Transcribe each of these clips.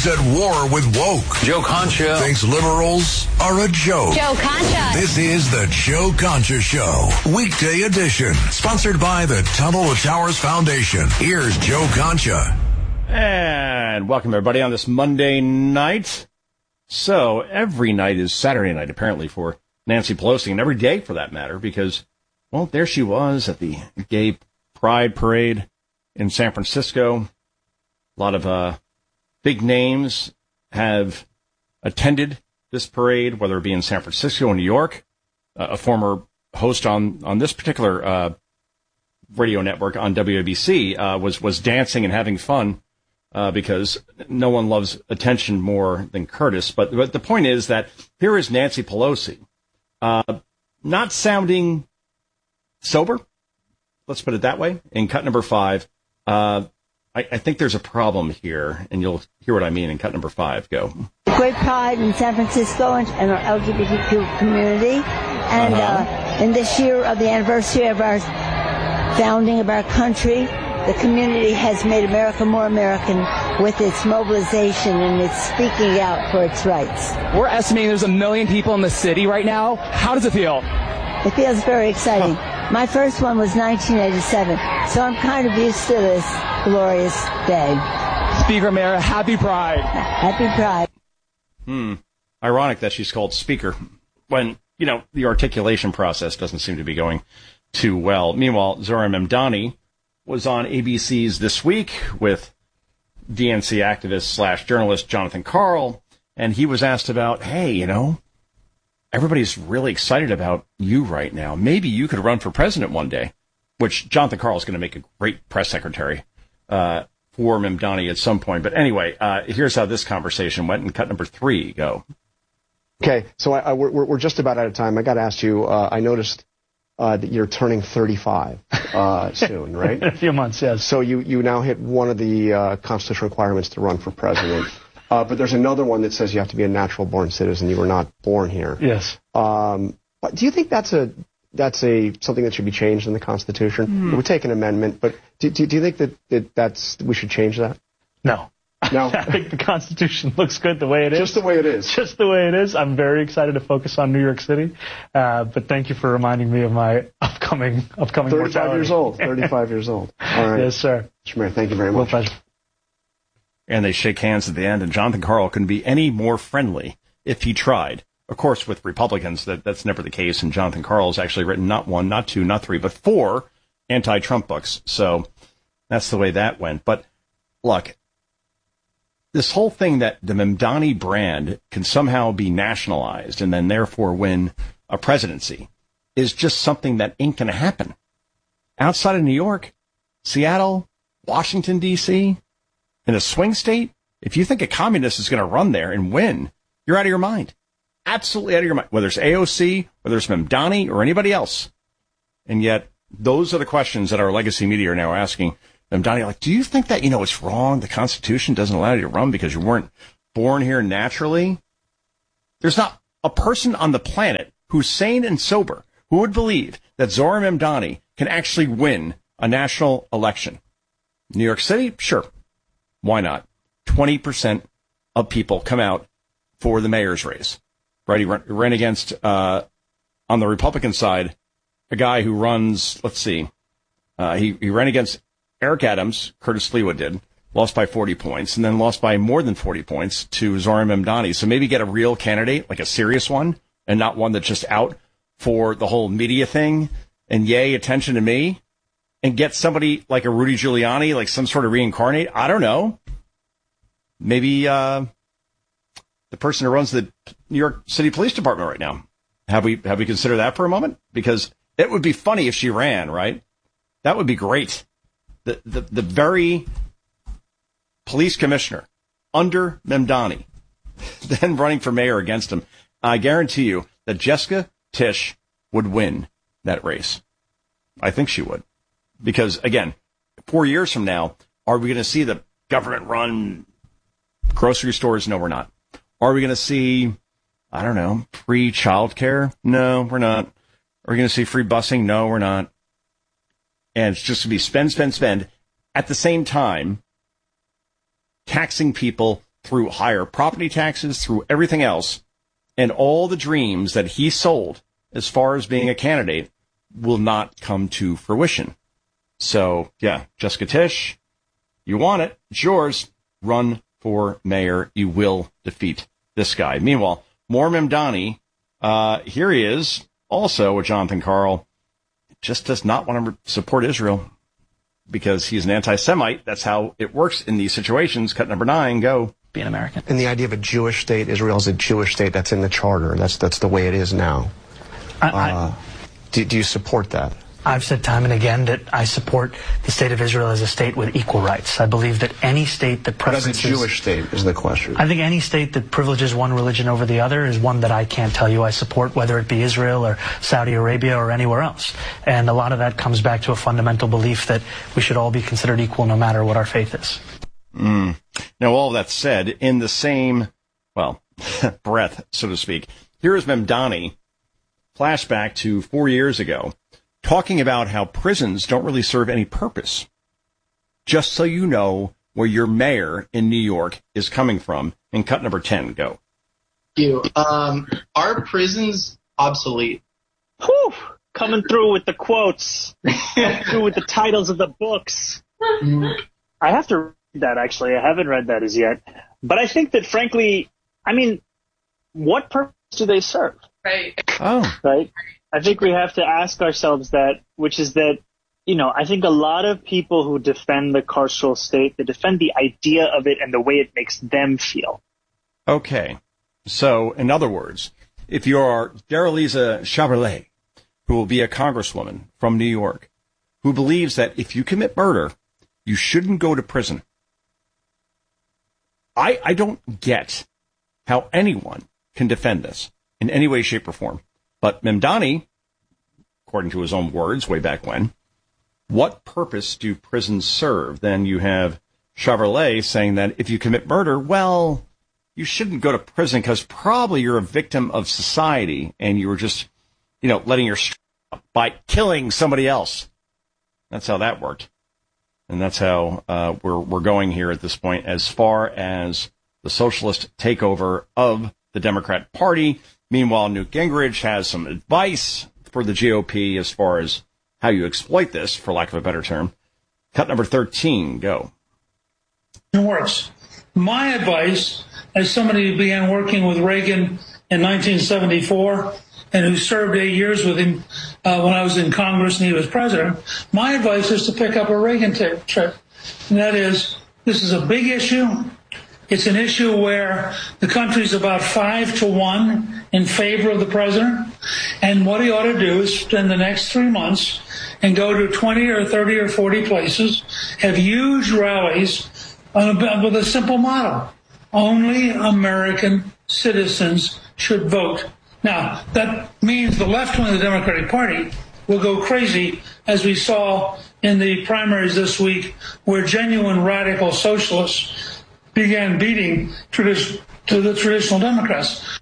He's at war with woke. Joe Concha Thinks liberals are a joke. Joe Concha. This is the Joe Concha Show, weekday edition, sponsored by the Tunnel to Towers Foundation. Here's Joe Concha. And welcome, everybody, on this Monday night. So, every night is Saturday night, apparently, for Nancy Pelosi, and every day, for that matter, because, well, there she was at the Gay Pride Parade in San Francisco. A lot of big names have attended this parade, whether it be in San Francisco or New York. A former host on this particular radio network on WABC was dancing and having fun because no one loves attention more than Curtis. But the point is that here is Nancy Pelosi, not sounding sober, let's put it that way, in cut number 5. I think there's a problem here, and you'll hear what I mean in cut number 5. Go. Great pride in San Francisco and our LGBTQ community. And in this year of the anniversary of our founding of our country, the community has made America more American with its mobilization and its speaking out for its rights. We're estimating there's 1 million people in the city right now. How does it feel? It feels very exciting. My first one was 1987, so I'm kind of used to this glorious day. Speaker Mayor, happy Pride. Happy Pride. Ironic that she's called Speaker when, you know, the articulation process doesn't seem to be going too well. Meanwhile, Zohran Mamdani was on ABC's This Week with DNC activist / journalist Jonathan Karl, and he was asked about, hey, you know, everybody's really excited about you right now. Maybe you could run for president one day, which Jonathan Karl is going to make a great press secretary for Mamdani at some point. But anyway, here's how this conversation went in cut number 3. Go. Okay, so we're just about out of time. I got to ask you, I noticed that you're turning 35 soon, right? In a few months, yes. So you now hit one of the constitutional requirements to run for president. But there's another one that says you have to be a natural-born citizen. You were not born here. Yes. But do you think that's something that should be changed in the Constitution? It would take an amendment, but do you think that we should change that? No. No. I think the Constitution looks good the way it is. Just the way it is. Just the way it is. I'm very excited to focus on New York City. But thank you for reminding me of my upcoming 35 mortality. years old. 35 years old. All right. Yes, sir. Mr. Mayor, thank you very much. Pleasure. And they shake hands at the end, and Jonathan Karl couldn't be any more friendly if he tried. Of course, with Republicans, that's never the case, and Jonathan Karl has actually written not 1, not 2, not 3, but 4 anti-Trump books. So that's the way that went. But look, this whole thing that the Mamdani brand can somehow be nationalized and then therefore win a presidency is just something that ain't going to happen. Outside of New York, Seattle, Washington, D.C., in a swing state, if you think a communist is going to run there and win, you're out of your mind. Absolutely out of your mind. Whether it's AOC, whether it's Mamdani, or anybody else. And yet, those are the questions that our legacy media are now asking Mamdani. Like, do you think that, it's wrong? The Constitution doesn't allow you to run because you weren't born here naturally? There's not a person on the planet who's sane and sober who would believe that Zohran Mamdani can actually win a national election. New York City? Sure. Why not? 20% of people come out for the mayor's race, right? He ran against, on the Republican side, a guy who runs, let's see, he ran against Eric Adams, Curtis Lewa did, lost by 40 points, and then lost by more than 40 points to Zohran Mamdani. So maybe get a real candidate, like a serious one, and not one that's just out for the whole media thing, and yay, attention to me. And get somebody like a Rudy Giuliani, like some sort of reincarnate. I don't know. Maybe the person who runs the New York City Police Department right now. Have we considered that for a moment? Because it would be funny if she ran, right? That would be great. The very police commissioner under Mamdani, then running for mayor against him. I guarantee you that Jessica Tisch would win that race. I think she would. Because, again, 4 years from now, are we going to see the government-run grocery stores? No, we're not. Are we going to see, I don't know, free childcare? No, we're not. Are we going to see free busing? No, we're not. And it's just going to be spend, spend, spend. At the same time, taxing people through higher property taxes, through everything else, and all the dreams that he sold as far as being a candidate will not come to fruition. So, yeah, Jessica Tisch, you want it. It's yours. Run for mayor. You will defeat this guy. Meanwhile, Moore Mamdani, here he is, also with Jonathan Karl, just does not want to support Israel because he's an anti-Semite. That's how it works in these situations. Cut number 9, go. Be an American. And the idea of a Jewish state, Israel is a Jewish state, that's in the charter. That's the way it is now. Do you support that? I've said time and again that I support the state of Israel as a state with equal rights. I believe that any state that preferences... But as a Jewish state is the question. I think any state that privileges one religion over the other is one that I can't tell you I support, whether it be Israel or Saudi Arabia or anywhere else. And a lot of that comes back to a fundamental belief that we should all be considered equal no matter what our faith is. Now, all that said, in the same, breath, so to speak, here is Mamdani, flashback to 4 years ago, talking about how prisons don't really serve any purpose. Just so you know where your mayor in New York is coming from. And cut number 10, go. Are prisons obsolete? Whew, coming through with the quotes, coming through with the titles of the books. I have to read that, actually. I haven't read that as yet. But I think that, frankly, what purpose do they serve? Right. Oh. Right? I think we have to ask ourselves that, which is that, I think a lot of people who defend the carceral state, they defend the idea of it and the way it makes them feel. Okay. So, in other words, if you're Daraliza Chevrolet, who will be a congresswoman from New York, who believes that if you commit murder, you shouldn't go to prison. I don't get how anyone can defend this in any way, shape, or form. But Mamdani, according to his own words way back when, what purpose do prisons serve? Then you have Chevrolet saying that if you commit murder, well, you shouldn't go to prison because probably you're a victim of society and you were just, letting your stress out by killing somebody else. That's how that worked. And that's how we're going here at this point as far as the socialist takeover of the Democrat Party. Meanwhile, Newt Gingrich has some advice for the GOP as far as how you exploit this, for lack of a better term. Cut number 13, go. It works. My advice, as somebody who began working with Reagan in 1974 and who served 8 years with him when I was in Congress and he was president, my advice is to pick up a Reagan trip. And that is, this is a big issue. It's an issue where the country's about 5-1 in favor of the president. And what he ought to do is spend the next 3 months and go to 20 or 30 or 40 places, have huge rallies with a simple motto. Only American citizens should vote. Now, that means the left wing of the Democratic Party will go crazy, as we saw in the primaries this week, where genuine radical socialists began beating to the traditional Democrats.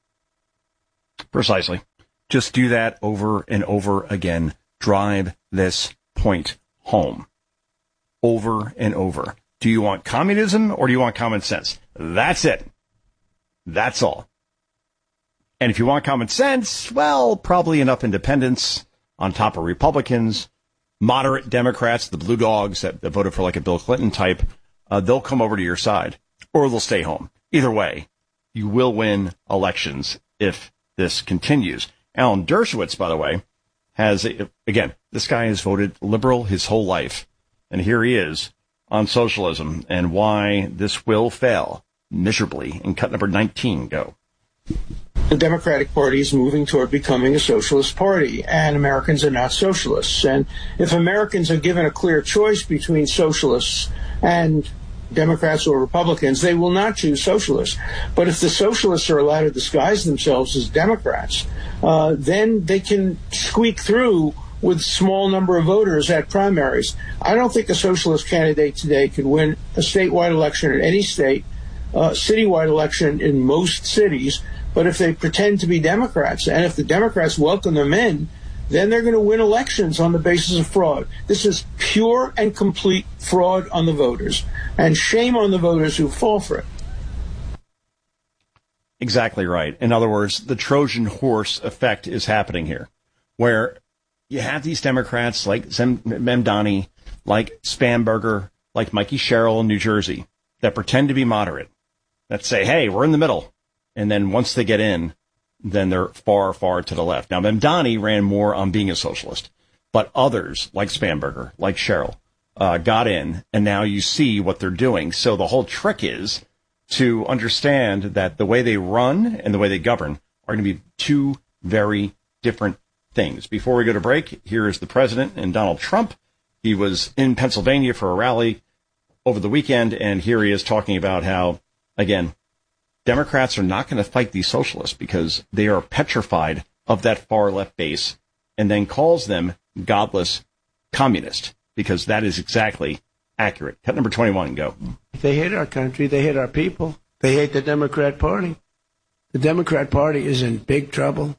Precisely. Just do that over and over again. Drive this point home. Over and over. Do you want communism or do you want common sense? That's it. That's all. And if you want common sense, well, probably enough independents on top of Republicans, moderate Democrats, the blue dogs that voted for like a Bill Clinton type, they'll come over to your side or they'll stay home. Either way, you will win elections if this continues. Alan Dershowitz, by the way, again, this guy has voted liberal his whole life. And here he is on socialism and why this will fail miserably. In cut number 19, go. The Democratic Party is moving toward becoming a socialist party, and Americans are not socialists. And if Americans are given a clear choice between socialists and Democrats or Republicans, they will not choose socialists. But if the socialists are allowed to disguise themselves as Democrats, then they can squeak through with small number of voters at primaries. I don't think a socialist candidate today could win a statewide election in any state, citywide election in most cities. But if they pretend to be Democrats, and if the Democrats welcome them in, then they're going to win elections on the basis of fraud. This is pure and complete fraud on the voters, and shame on the voters who fall for it. Exactly right. In other words, the Trojan horse effect is happening here, where you have these Democrats like Mamdani, like Spanberger, like Mikey Sherrill in New Jersey, that pretend to be moderate, that say, hey, we're in the middle. And then once they get in, then they're far, far to the left. Now, Mamdani ran more on being a socialist, but others, like Spanberger, like Sherrill, got in, and now you see what they're doing. So the whole trick is to understand that the way they run and the way they govern are going to be two very different things. Before we go to break, here is the president and Donald Trump. He was in Pennsylvania for a rally over the weekend, and here he is talking about how, again, Democrats are not going to fight these socialists because they are petrified of that far left base, and then calls them godless communist, because that is exactly accurate. Cut number 21, go. They hate our country. They hate our people. They hate the Democrat Party. The Democrat Party is in big trouble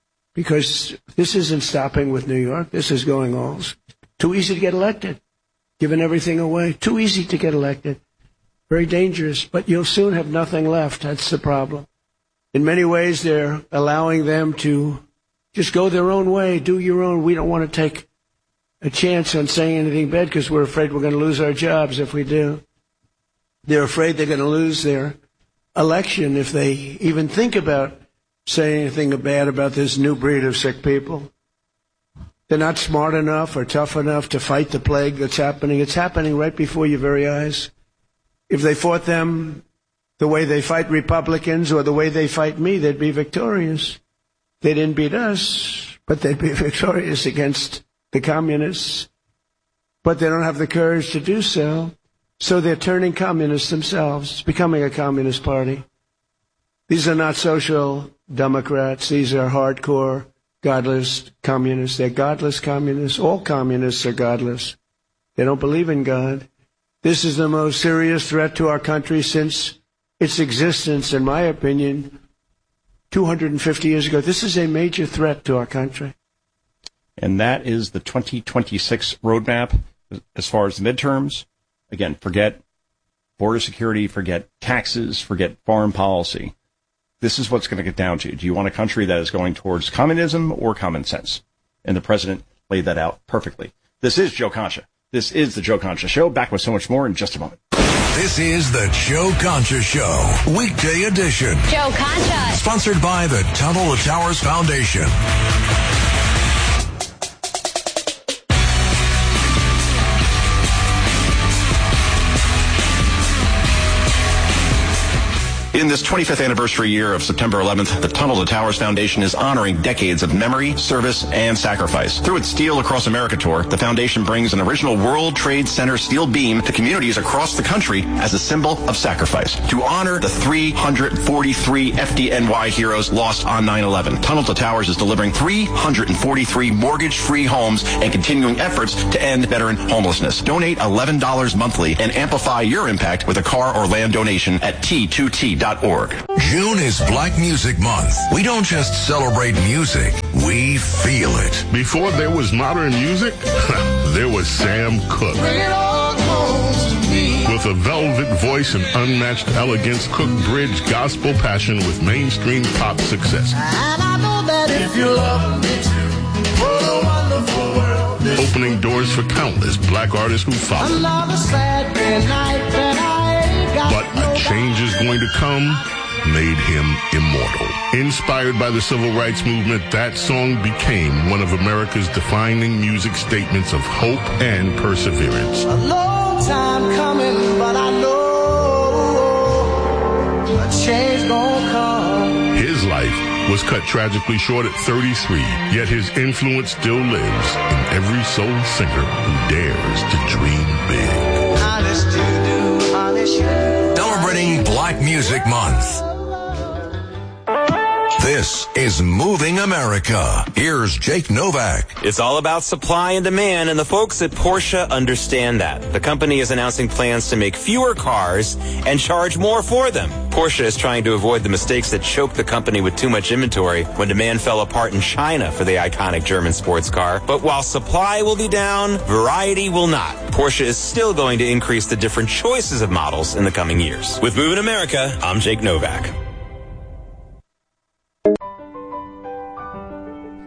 because this isn't stopping with New York. This is going all. Too easy to get elected, giving everything away. Too easy to get elected. Very dangerous, but you'll soon have nothing left. That's the problem. In many ways, they're allowing them to just go their own way, do your own. We don't want to take a chance on saying anything bad because we're afraid we're going to lose our jobs if we do. They're afraid they're going to lose their election if they even think about saying anything bad about this new breed of sick people. They're not smart enough or tough enough to fight the plague that's happening. It's happening right before your very eyes. If they fought them the way they fight Republicans or the way they fight me, they'd be victorious. They didn't beat us, but they'd be victorious against the communists. But they don't have the courage to do so, so they're turning communists themselves. It's becoming a communist party. These are not social Democrats. These are hardcore, godless communists. They're godless communists. All communists are godless. They don't believe in God. This is the most serious threat to our country since its existence, in my opinion, 250 years ago. This is a major threat to our country. And that is the 2026 roadmap as far as the midterms. Again, forget border security, forget taxes, forget foreign policy. This is what's going to get down to. Do you want a country that is going towards communism or common sense? And the president laid that out perfectly. This is Joe Concha. This is the Joe Concha Show. Back with so much more in just a moment. This is the Joe Concha Show, weekday edition. Joe Concha. Sponsored by the Tunnel to Towers Foundation. In this 25th anniversary year of September 11th, the Tunnel to Towers Foundation is honoring decades of memory, service, and sacrifice. Through its Steel Across America tour, the foundation brings an original World Trade Center steel beam to communities across the country as a symbol of sacrifice. To honor the 343 FDNY heroes lost on 9/11, Tunnel to Towers is delivering 343 mortgage-free homes and continuing efforts to end veteran homelessness. Donate $11 monthly and amplify your impact with a car or land donation at T2T.org. June is Black Music Month. We don't just celebrate music, we feel it. Before there was modern music, there was Sam Cooke. With a velvet voice and unmatched elegance, Cooke bridged gospel passion with mainstream pop success. And I know that if you love me too, what a wonderful world this opening doors for countless black artists who followed. Another Saturday night that I ain't got But a change is going to come made him immortal. Inspired by the civil rights movement, that song became one of America's defining music statements of hope and perseverance. a long time coming, but I know a change gonna come. His life was cut tragically short at 33, yet his influence still lives in every soul singer who dares to dream big. Honest you do, honest you do. Celebrating Black Music Month. This is Moving America. Here's Jake Novak. It's all about supply and demand, and the folks at Porsche understand that. The company is announcing plans to make fewer cars and charge more for them. Porsche is trying to avoid the mistakes that choked the company with too much inventory when demand fell apart in China for the iconic German sports car. But while supply will be down, variety will not. Porsche is still going to increase the different choices of models in the coming years. With Moving America, I'm Jake Novak.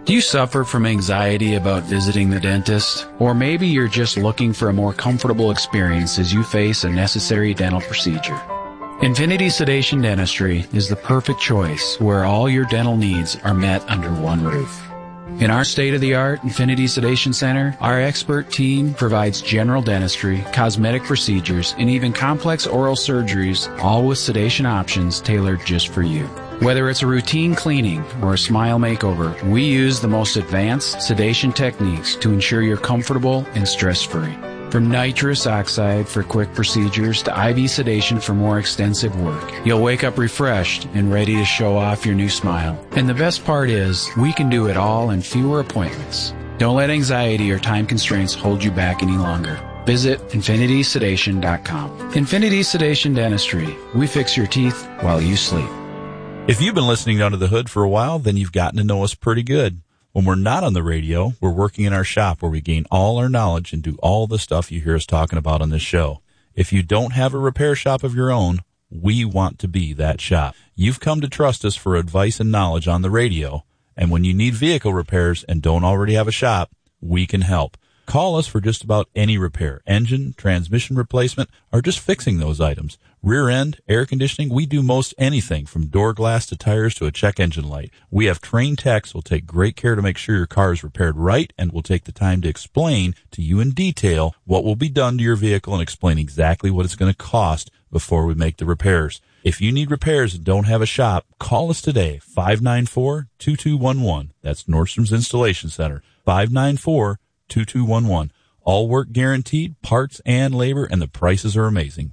Do you suffer from anxiety about visiting the dentist? Or maybe you're just looking for a more comfortable experience as you face a necessary dental procedure. Infinity Sedation Dentistry is the perfect choice where all your dental needs are met under one roof. In our state-of-the-art Infinity Sedation Center, our expert team provides general dentistry, cosmetic procedures, and even complex oral surgeries, all with sedation options tailored just for you. Whether it's a routine cleaning or a smile makeover, we use the most advanced sedation techniques to ensure you're comfortable and stress-free. From nitrous oxide for quick procedures to IV sedation for more extensive work, you'll wake up refreshed and ready to show off your new smile. And the best part is, we can do it all in fewer appointments. Don't let anxiety or time constraints hold you back any longer. Visit infinitysedation.com. Infinity Sedation Dentistry. We fix your teeth while you sleep. If you've been listening to Under the Hood for a while, then you've gotten to know us pretty good. When we're not on the radio, we're working in our shop where we gain all our knowledge and do all the stuff you hear us talking about on this show. If you don't have a repair shop of your own, we want to be that shop. You've come to trust us for advice and knowledge on the radio, and when you need vehicle repairs and don't already have a shop, we can help. Call us for just about any repair, engine, transmission replacement, or just fixing those items. Rear end, air conditioning, we do most anything from door glass to tires to a check engine light. We have trained techs who will take great care to make sure your car is repaired right and will take the time to explain to you in detail what will be done to your vehicle and explain exactly what it's going to cost before we make the repairs. If you need repairs and don't have a shop, call us today, 594-2211. That's Nordstrom's Installation Center, 594-2211. All work guaranteed, parts and labor, and the prices are amazing.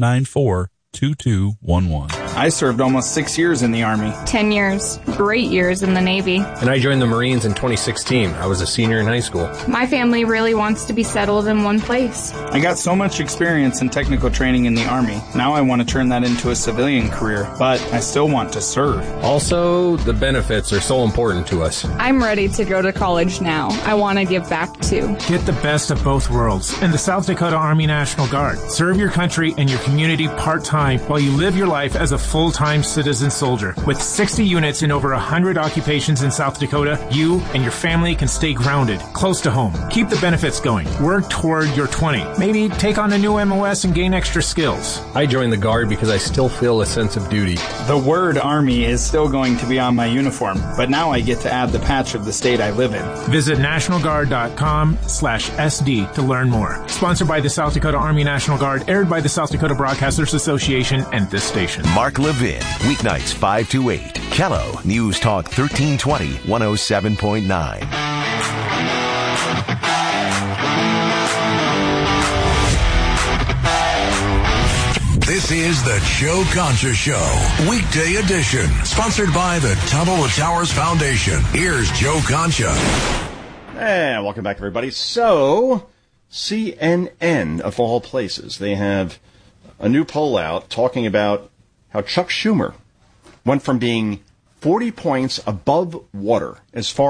594-2211. I served almost 6 years in the Army. 10 years. Great years in the Navy. And I joined the Marines in 2016. I was a senior in high school. My family really wants to be settled in one place. I got so much experience in technical training in the Army. Now I want to turn that into a civilian career, but I still want to serve. Also, the benefits are so important to us. I'm ready to go to college now. I want to give back too. Get the best of both worlds in the South Dakota Army National Guard. Serve your country and your community part-time while you live your life as a full-time citizen soldier. With 60 units in over 100 occupations in South Dakota, you and your family can stay grounded, close to home. Keep the benefits going. Work toward your 20. Maybe take on a new MOS and gain extra skills. I joined the Guard because I still feel a sense of duty. The word Army is still going to be on my uniform, but now I get to add the patch of the state I live in. Visit nationalguard.com/SD to learn more. Sponsored by the South Dakota Army National Guard, aired by the South Dakota Broadcasters Association and this station. Mark Levin, weeknights 5 to 8. Kello, News Talk 1320, 107.9. This is the Joe Concha Show, weekday edition, sponsored by the Tunnel to Towers Foundation. Here's Joe Concha. And welcome back, everybody. So, CNN, of all places, they have a new poll out talking about how Chuck Schumer went from being 40 points above water as far